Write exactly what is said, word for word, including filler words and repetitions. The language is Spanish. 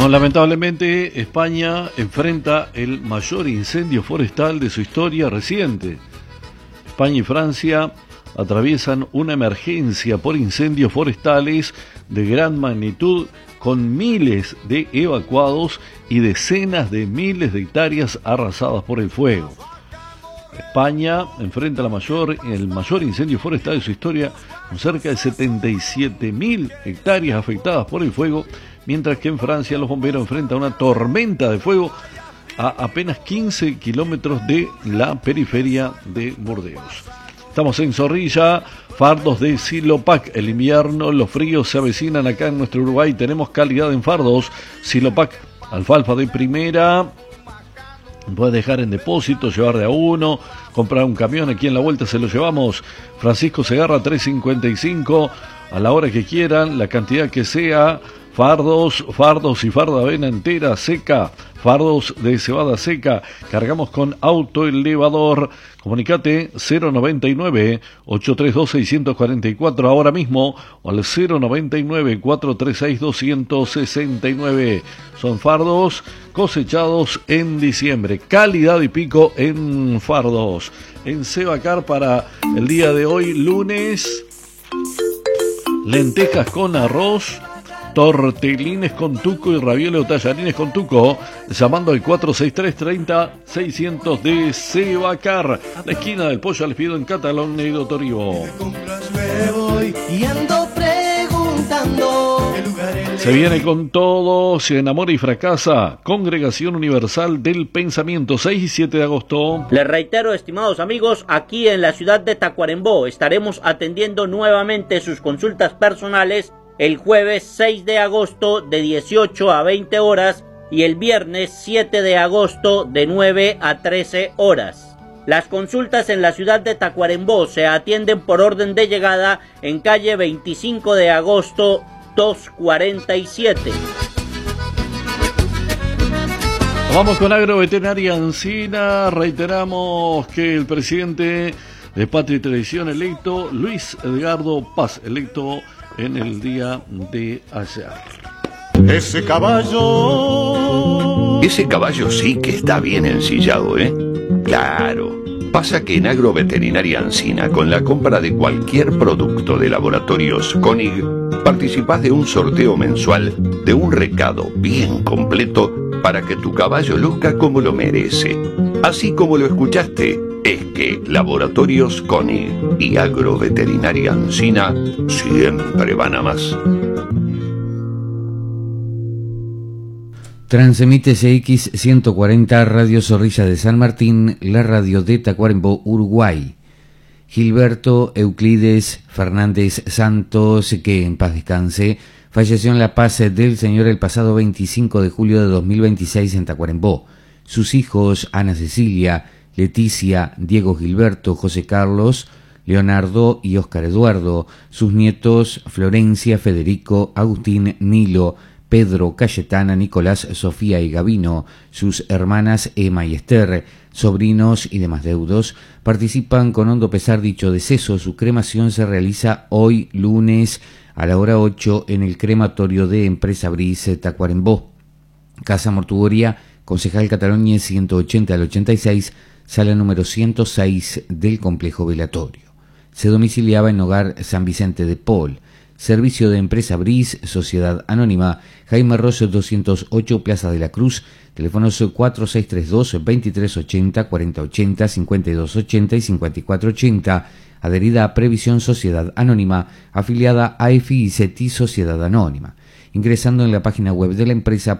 Bueno, lamentablemente España enfrenta el mayor incendio forestal de su historia reciente. España y Francia atraviesan una emergencia por incendios forestales de gran magnitud, con miles de evacuados y decenas de miles de hectáreas arrasadas por el fuego. España enfrenta la mayor, el mayor incendio forestal de su historia, con cerca de setenta y siete mil hectáreas afectadas por el fuego, mientras que en Francia los bomberos enfrentan una tormenta de fuego a apenas quince kilómetros de la periferia de Burdeos. Estamos en Zorrilla, fardos de Silopac. El invierno, los fríos se avecinan acá en nuestro Uruguay. Tenemos calidad en fardos. Silopac, alfalfa de primera. Puedes dejar en depósito, llevar de a uno, comprar un camión, aquí en la vuelta se lo llevamos. Francisco Segarra tres cincuenta y cinco, a la hora que quieran, la cantidad que sea. Fardos, fardos y farda de avena entera, seca, fardos de cebada seca, cargamos con autoelevador. Comunicate cero noventa y nueve, ochocientos treinta y dos, seiscientos cuarenta y cuatro ahora mismo, o al cero noventa y nueve, cuatrocientos treinta y seis, doscientos sesenta y nueve. Son fardos cosechados en diciembre, calidad y pico en fardos. En Sebacar para el día de hoy, lunes, lentejas con arroz, tortelines con tuco y ravioles o tallarines con tuco, llamando al cuatro seis tres, treinta, seiscientos de Sebacar, la esquina del pollo al pido en Catalón y Dotorivo. Se viene con todo, se enamora y fracasa. Congregación Universal del Pensamiento, seis y siete de agosto. Les reitero, estimados amigos, aquí en la ciudad de Tacuarembó estaremos atendiendo nuevamente sus consultas personales el jueves seis de agosto de dieciocho a veinte horas y el viernes siete de agosto de nueve a trece horas. Las consultas en la ciudad de Tacuarembó se atienden por orden de llegada en calle veinticinco de agosto doscientos cuarenta y siete. Vamos con Agroveterinaria Ancina. Reiteramos que el presidente de Patria y Tradición electo, Luis Edgardo Paz, electo en el día de ayer. Ese caballo... Ese caballo sí que está bien ensillado, ¿eh? Claro. Pasa que en Agroveterinaria Ancina, con la compra de cualquier producto de Laboratorios Koenig, participás de un sorteo mensual de un recado bien completo para que tu caballo luzca como lo merece. Así como lo escuchaste, es que Laboratorios Koenig y Agroveterinaria Ancina siempre van a más. Transmite C X ciento cuarenta Radio Zorrilla de San Martín, la radio de Tacuarembó, Uruguay. Gilberto Euclides Fernández Santos, que en paz descanse, falleció en La Paz del Señor el pasado veinticinco de julio de dos mil veintiséis en Tacuarembó. Sus hijos, Ana Cecilia, Leticia, Diego Gilberto, José Carlos, Leonardo y Óscar Eduardo. Sus nietos, Florencia, Federico, Agustín, Nilo, Pedro, Cayetana, Nicolás, Sofía y Gavino. Sus hermanas Emma y Esther, sobrinos y demás deudos, participan con hondo pesar dicho deceso. Su cremación se realiza hoy lunes a la hora ocho en el crematorio de Empresa Brice, Tacuarembó. Casa Mortuoria, Concejal Cataluña ciento ochenta al ochenta y seis, sala número ciento seis del complejo velatorio. Se domiciliaba en Hogar San Vicente de Paul. Servicio de Empresa Brice, Sociedad Anónima, Jaime Rosso doscientos ocho, Plaza de la Cruz, teléfonos cuatro seis tres dos, veintitrés ochenta, cuarenta ochenta, cincuenta y dos ochenta y cincuenta y cuatro ochenta, adherida a Previsión Sociedad Anónima, afiliada a E F I y CETI Sociedad Anónima. Ingresando en la página web de la empresa